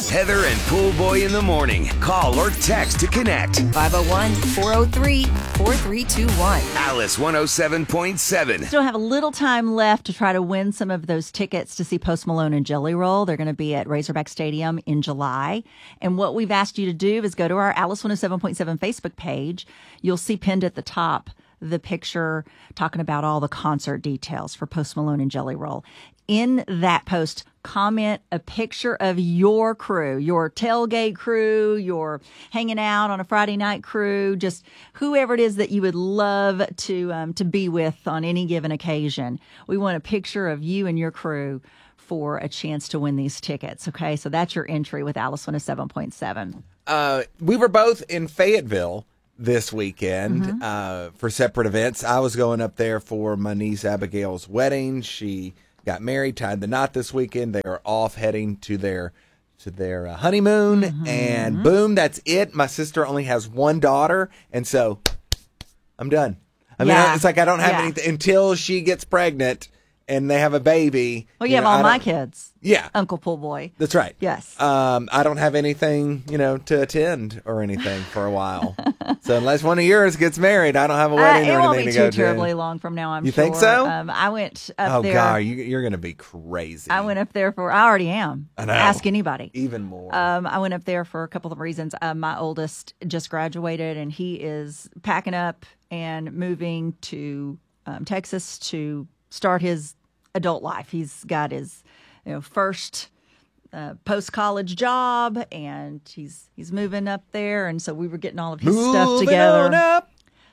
Heather and Pool Boy in the morning. Call or text to connect. 501-403-4321. Alice 107.7. Still have a little time left to try to win some of those tickets to see Post Malone and Jelly Roll. They're going to be at Razorback Stadium in July. And what we've asked you to do is go to our Alice 107.7 Facebook page. You'll see pinned at the top the picture talking about all the concert details for Post Malone and Jelly Roll. In that post, comment a picture of your crew, your tailgate crew, your hanging out on a Friday night crew, just whoever it is that you would love to be with on any given occasion. We want a picture of you and your crew for a chance to win these tickets. Okay, so that's your entry with Alice 107.7. We were both in Fayetteville this weekend for separate events. I was going up there for my niece Abigail's wedding. She got married, tied the knot this weekend. They are off heading to their honeymoon, and boom, that's it. My sister only has one daughter, and so I'm done. I mean, it's like I don't have anything until she gets pregnant and they have a baby. Well, you have all my kids. Yeah. Uncle Pool Boy. That's right. Yes. I don't have anything, to attend or anything for a while. So unless one of yours gets married, I don't have a wedding or anything to go to. It won't be too terribly long from now, I'm sure. You think so? I went up there. Oh, God, you're going to be crazy. I went up there I already am. I know. Ask anybody. Even more. I went up there for a couple of reasons. My oldest just graduated, and he is packing up and moving to Texas to start his adult life. He's got his first post-college job, and he's moving up there, and so we were getting all of his stuff together. On up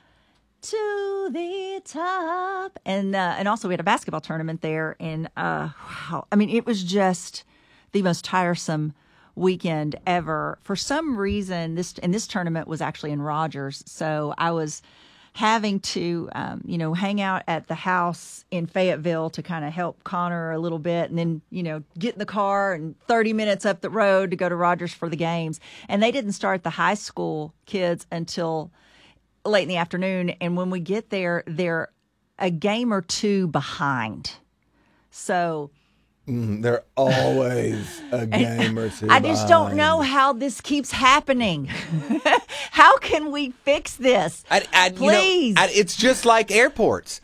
to the top, and also we had a basketball tournament there, and wow, I mean, it was just the most tiresome weekend ever. For some reason, this tournament was actually in Rogers, so I was having to, hang out at the house in Fayetteville to kind of help Connor a little bit, and then, get in the car and 30 minutes up the road to go to Rogers for the games. And they didn't start the high school kids until late in the afternoon. And when we get there, they're a game or two behind. So they're always a game or two. I just don't know how this keeps happening. How can we fix this? Please. It's just like airports.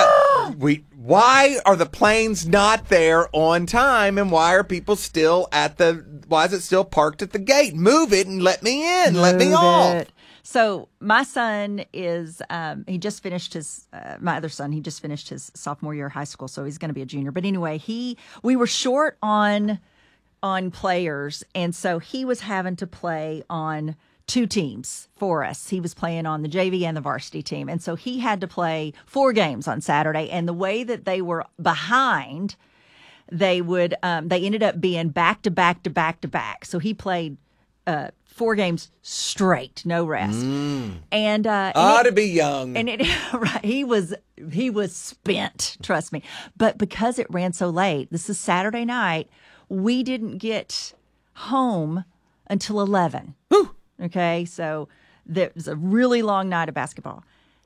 Why are the planes not there on time, and why are people still why is it still parked at the gate? Move it and let me in. Let me off. So my son is, he just finished my other son, he just finished his sophomore year of high school, so he's going to be a junior. But anyway, we were short on players, and so he was having to play on two teams for us. He was playing on the JV and the varsity team, and so he had to play 4 games on Saturday. And the way that they were behind, they ended up being back to back to back to back. So he played 4 games straight, no rest. And to be young. And right, he was spent, trust me. But because it ran so late, this is Saturday night, we didn't get home until 11. Whew. Okay, so there was a really long night of basketball.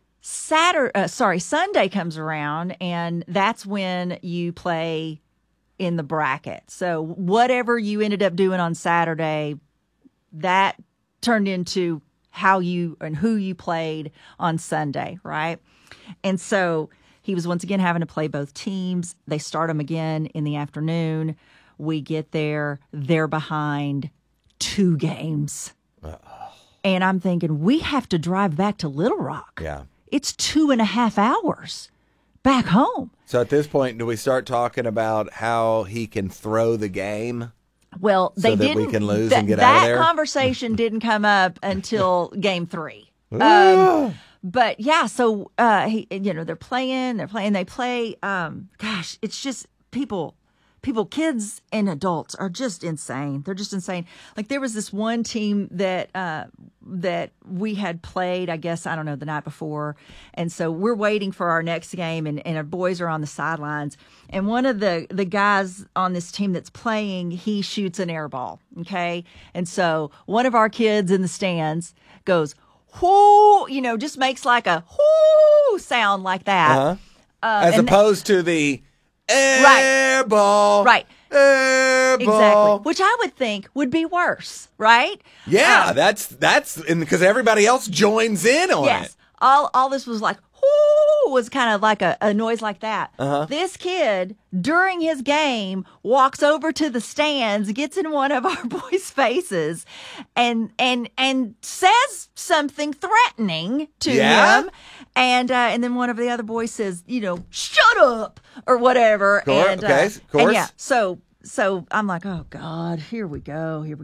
Sunday comes around, and that's when you play in the bracket. So whatever you ended up doing on Saturday, that turned into how you and who you played on Sunday, right? And so he was once again having to play both teams. They start them again in the afternoon. We get there, they're behind 2 games. And I'm thinking, we have to drive back to Little Rock. Yeah. It's 2.5 hours back home. So at this point, do we start talking about how he can throw the game? Well, so they that didn't. We can lose and get out of there? That conversation didn't come up until game 3. But yeah, so they're playing. They play. It's just people, kids and adults are just insane. They're just insane. Like there was this one team that we had played, I guess, I don't know, the night before. And so we're waiting for our next game, and our boys are on the sidelines. And one of the guys on this team that's playing, he shoots an air ball. Okay. And so one of our kids in the stands goes, whoo, just makes like a whoo sound like that. As opposed to the air ball. Right. Air Exactly. ball. Which I would think would be worse, right? Yeah, that's because everybody else joins in on Yes. it. All this was like, whoo, was kind of like a noise like that. Uh-huh. This kid, during his game, walks over to the stands, gets in one of our boys' faces, and says something threatening to Yeah? him. And then one of the other boys says, shut up or whatever. And, okay, of course. And yeah, so I'm like, oh God, here we go. We're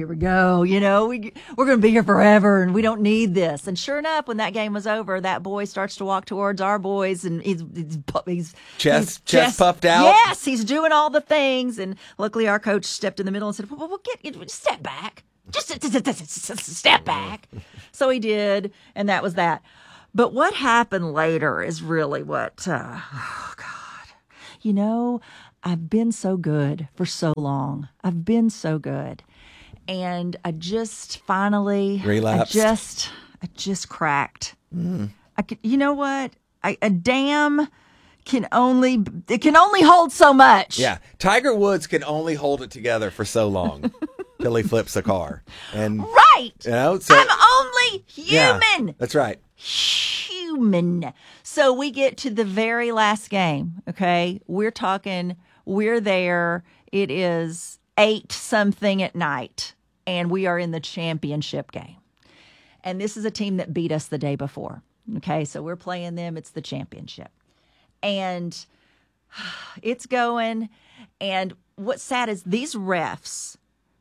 going to be here forever, and we don't need this. And sure enough, when that game was over, that boy starts to walk towards our boys, and he's Chest puffed out. Yes, he's doing all the things. And luckily, our coach stepped in the middle and said, "Well, step back, just step back." So he did, and that was that. But what happened later is really what. Oh God, I've been so good for so long. I've been so good. And I just finally relapsed. I just cracked. I could, you know what? A dam can only hold so much. Yeah. Tiger Woods can only hold it together for so long till he flips a car. And Right. so I'm only yeah, human. that's right. Human. So we get to the very last game. Okay. We're there. It is 8-something at night, and we are in the championship game. And this is a team that beat us the day before. Okay, so we're playing them. It's the championship. And it's going. And what's sad is these refs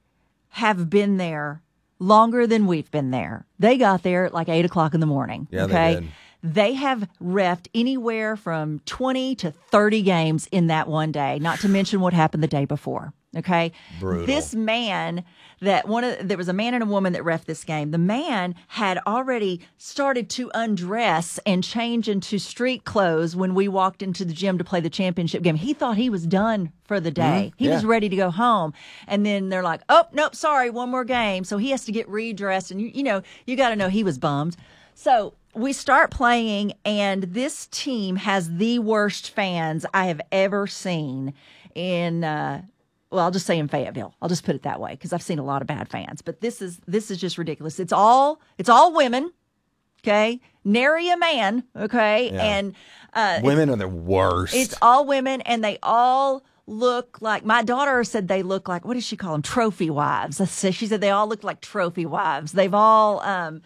have been there longer than we've been there. They got there at like 8 o'clock in the morning. Yeah, okay? they did. They have reffed anywhere from 20 to 30 games in that one day, not to mention what happened the day before. Okay. Brutal. This man there was a man and a woman that reffed this game. The man had already started to undress and change into street clothes when we walked into the gym to play the championship game. He thought he was done for the day. He was ready to go home. And then they're like, oh, nope, sorry, one more game. So he has to get redressed. And you got to know he was bummed. So we start playing, and this team has the worst fans I have ever seen in, I'll just say in Fayetteville. I'll just put it that way because I've seen a lot of bad fans. But this is just ridiculous. It's all women, okay? Nary a man, okay? Yeah. And Women are the worst. it's all women, and they all look like, my daughter said they look like, what does she call them? Trophy wives. She said they all look like trophy wives. They've all,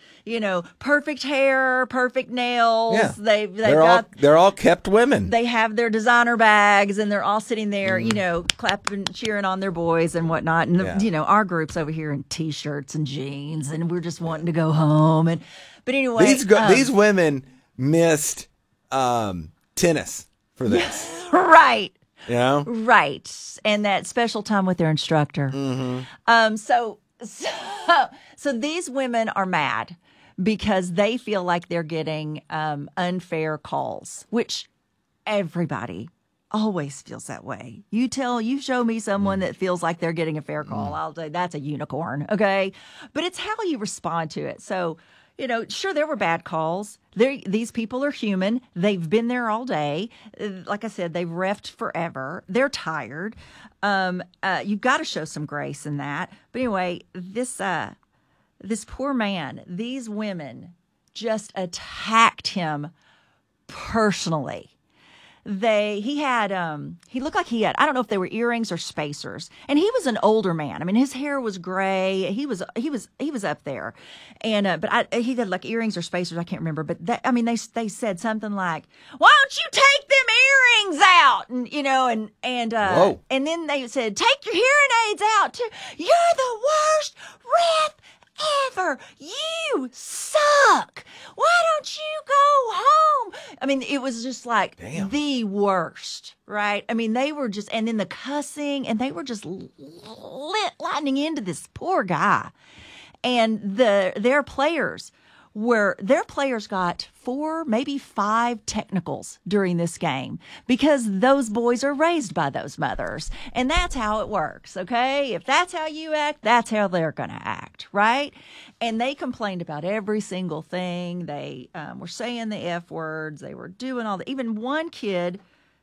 perfect hair, perfect nails. Yeah. They're all kept women. They have their designer bags, and they're all sitting there, clapping, cheering on their boys and whatnot. And, our group's over here in T-shirts and jeans, and we're just wanting to go home. But anyway. These women missed tennis for this. Right. Right. And that special time with their instructor. Mm-hmm. So these women are mad because they feel like they're getting unfair calls, which everybody always feels that way. You show me someone that feels like they're getting a fair call, I'll say that's a unicorn, okay? But it's how you respond to it. So, sure, there were bad calls. These people are human. They've been there all day. Like I said, they've reffed forever. They're tired. You've got to show some grace in that. But anyway, this poor man, these women just attacked him personally. He looked like he had, I don't know if they were earrings or spacers, and he was an older man. I mean, his hair was gray. He was up there, and but he had like earrings or spacers. I can't remember, but they said something like, "Why don't you take them earrings out?" And Whoa. And then they said, "Take your hearing aids out too. You're the worst ref ever. You suck. Why don't you go home?" I mean, it was just like the worst, right? I mean, they were just, and then the cussing, and they were just lightning into this poor guy. And their players got 4, maybe 5 technicals during this game because those boys are raised by those mothers. And that's how it works, okay? If that's how you act, that's how they're going to act, right? And they complained about every single thing. They were saying the F words. They were doing all that. Even one kid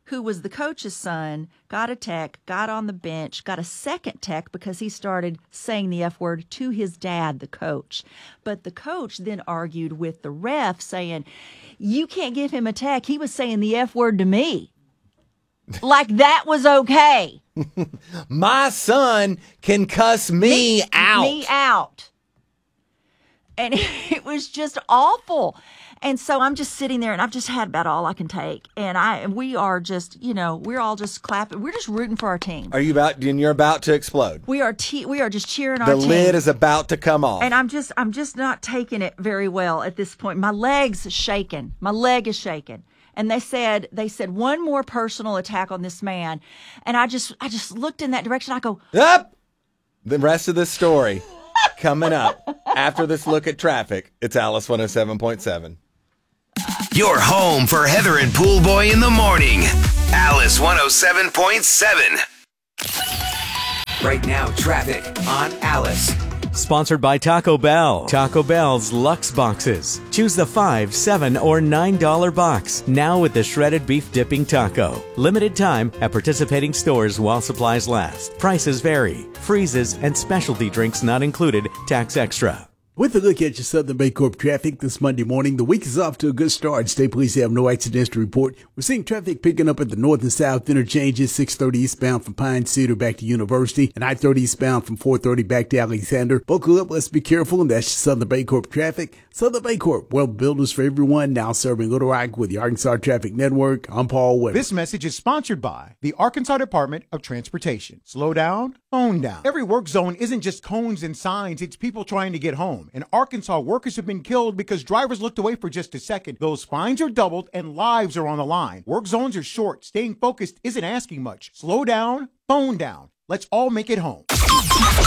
who was the coach's son, got a tech, got on the bench, got a second tech because he started saying the F word to his dad, the coach. But the coach then argued with the ref saying, you can't give him a tech. He was saying the F word to me. Like that was okay. My son can cuss me out. Me out. And it was just awful. And so I'm just sitting there, and I've just had about all I can take. And we are just, we're all just clapping. We're just rooting for our team. Are you about? And you're about to explode. We are just cheering our The team. lid is about to come off. And I'm just not taking it very well at this point. My leg's shaking. My leg is shaking. And they said one more personal attack on this man. And I just looked in that direction. I go, up. The rest of the story coming up after this look at traffic. It's Alice 107.7. Your home for Heather and Pool Boy in the morning. Alice 107.7. Right now, traffic on Alice. Sponsored by Taco Bell. Taco Bell's Luxe Boxes. Choose the $5, $7, or $9 box. Now with the shredded beef dipping taco. Limited time at participating stores while supplies last. Prices vary. Freezes and specialty drinks not included. Tax extra. With a look at your Southern Baycorp traffic this Monday morning, the week is off to a good start. State police have no accidents to report. We're seeing traffic picking up at the north and south interchanges, 630 eastbound from Pine Cedar back to University, and I-30 eastbound from 430 back to Alexander. Buckle up, let's be careful, and that's your Southern Baycorp traffic. Southern Baycorp, well, builders for everyone, now serving Little Rock with the Arkansas Traffic Network. I'm Paul Weber. This message is sponsored by the Arkansas Department of Transportation. Slow down, phone down. Every work zone isn't just cones and signs, it's people trying to get home. In Arkansas, workers have been killed because drivers looked away for just a second. Those fines are doubled and lives are on the line. Work zones are short. Staying focused isn't asking much. Slow down, phone down. Let's all make it home.